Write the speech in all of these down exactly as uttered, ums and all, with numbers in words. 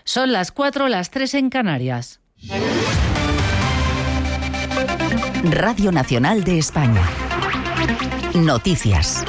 Son las cuatro, las tres en Canarias. Radio Nacional de España. Noticias.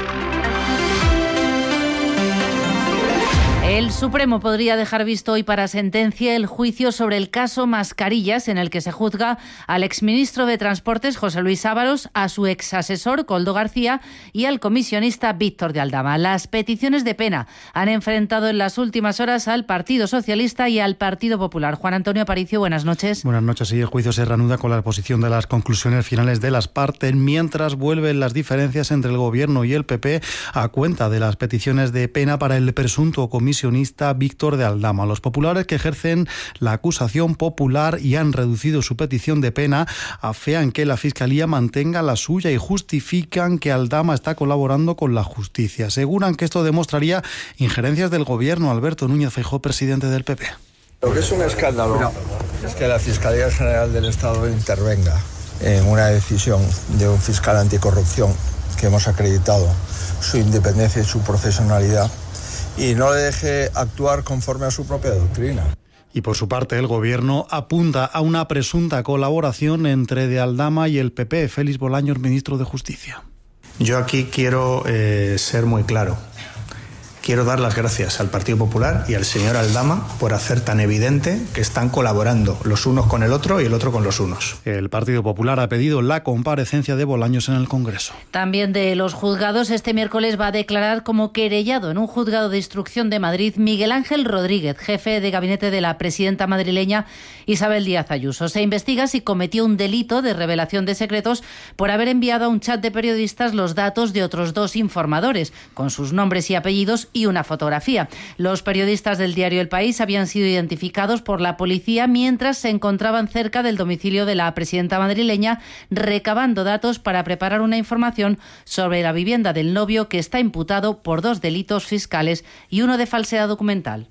El Supremo podría dejar visto hoy para sentencia el juicio sobre el caso Mascarillas, en el que se juzga al exministro de Transportes, José Luis Ábalos, a su exasesor, Koldo García, y al comisionista Víctor de Aldama. Las peticiones de pena han enfrentado en las últimas horas al Partido Socialista y al Partido Popular. Juan Antonio Aparicio, buenas noches. Buenas noches. Sí, el juicio se reanuda con la exposición de las conclusiones finales de las partes, mientras vuelven las diferencias entre el Gobierno y el P P a cuenta de las peticiones de pena para el presunto comisionista Víctor de Aldama. Los populares, que ejercen la acusación popular y han reducido su petición de pena, afean que la Fiscalía mantenga la suya y justifican que Aldama está colaborando con la justicia. Aseguran que esto demostraría injerencias del Gobierno. Alberto Núñez Feijóo, presidente del P P. Lo que es un escándalo es que la Fiscalía General del Estado intervenga en una decisión de un fiscal anticorrupción que hemos acreditado su independencia y su profesionalidad, y no le deje actuar conforme a su propia doctrina. Y por su parte, el Gobierno apunta a una presunta colaboración entre de Aldama y el P P. Félix Bolaños, ministro de Justicia. Yo aquí quiero eh, ser muy claro. Quiero dar las gracias al Partido Popular y al señor Aldama por hacer tan evidente que están colaborando los unos con el otro y el otro con los unos. El Partido Popular ha pedido la comparecencia de Bolaños en el Congreso. También de los juzgados, este miércoles va a declarar como querellado en un juzgado de instrucción de Madrid Miguel Ángel Rodríguez, jefe de gabinete de la presidenta madrileña Isabel Díaz Ayuso. Se investiga si cometió un delito de revelación de secretos por haber enviado a un chat de periodistas los datos de otros dos informadores, con sus nombres y apellidos y una fotografía. Los periodistas del diario El País habían sido identificados por la policía mientras se encontraban cerca del domicilio de la presidenta madrileña, recabando datos para preparar una información sobre la vivienda del novio, que está imputado por dos delitos fiscales y uno de falsedad documental.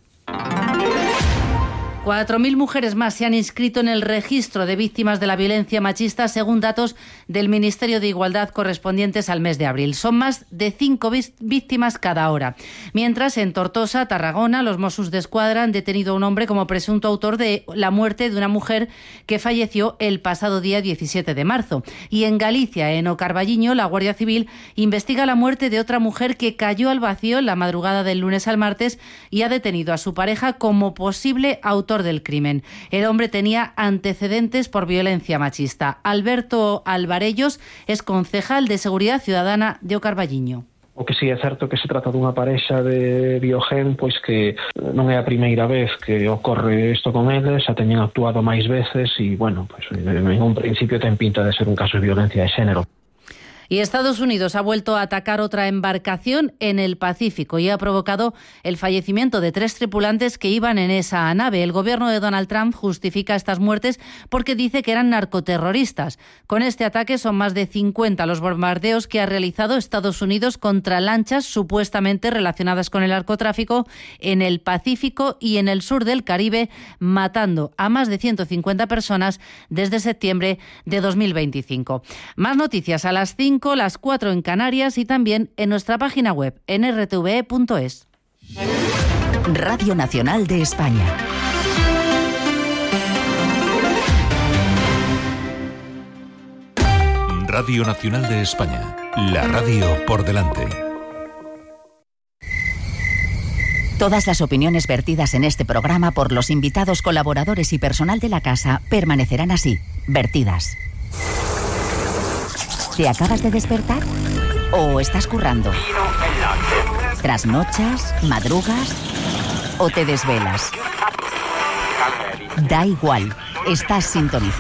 Cuatro mil mujeres más se han inscrito en el registro de víctimas de la violencia machista, según datos del Ministerio de Igualdad correspondientes al mes de abril. Son más de cinco víctimas cada hora. Mientras, en Tortosa, Tarragona, los Mossos d'Esquadra han detenido a un hombre como presunto autor de la muerte de una mujer que falleció el pasado día diecisiete de marzo. Y en Galicia, en Ocarballiño, la Guardia Civil investiga la muerte de otra mujer que cayó al vacío en la madrugada del lunes al martes y ha detenido a su pareja como posible autor del crimen. El hombre tenía antecedentes por violencia machista. Alberto Alvarellos es concejal de Seguridade Ciudadana de Ocarballiño. O que si é certo que se trata dunha parexa de Biogen, pois que non é a primeira vez que ocorre isto con eles, xa teñen actuado máis veces e, bueno, pois en un principio ten pinta de ser un caso de violencia de xénero. Y Estados Unidos ha vuelto a atacar otra embarcación en el Pacífico y ha provocado el fallecimiento de tres tripulantes que iban en esa nave. El gobierno de Donald Trump justifica estas muertes porque dice que eran narcoterroristas. Con este ataque son más de cincuenta los bombardeos que ha realizado Estados Unidos contra lanchas supuestamente relacionadas con el narcotráfico en el Pacífico y en el sur del Caribe, matando a más de ciento cincuenta personas desde septiembre de dos mil veinticinco. Más noticias a las cinco, las cuatro en Canarias y también en nuestra página web en r t v e punto es. Radio Nacional de España. Radio Nacional de España. La radio por delante. Todas las opiniones vertidas en este programa por los invitados, colaboradores y personal de la casa permanecerán así, vertidas. ¿Te acabas de despertar? ¿O estás currando? ¿Trasnochas? ¿Madrugas? ¿O te desvelas? Da igual, estás sintonizado.